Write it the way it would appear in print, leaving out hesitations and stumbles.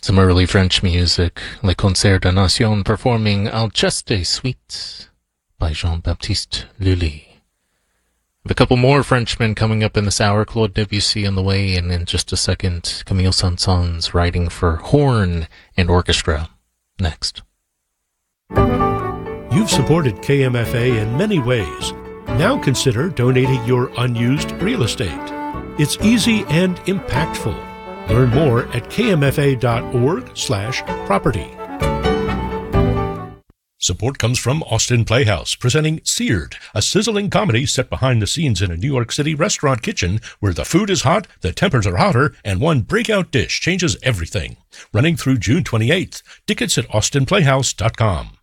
Some early French music, Le Concert de Nation performing Alceste Suite by Jean-Baptiste Lully. We have a couple more Frenchmen coming up in this hour. Claude Debussy on the way, and in just a second, Camille Saint-Saëns writing for horn and orchestra. Next. You've supported KMFA in many ways. Now consider donating your unused real estate. It's easy and impactful. Learn more at kmfa.org/property. Support comes from Austin Playhouse, presenting Seared, a sizzling comedy set behind the scenes in a New York City restaurant kitchen where the food is hot, the tempers are hotter, and one breakout dish changes everything. Running through June 28th. Tickets at austinplayhouse.com.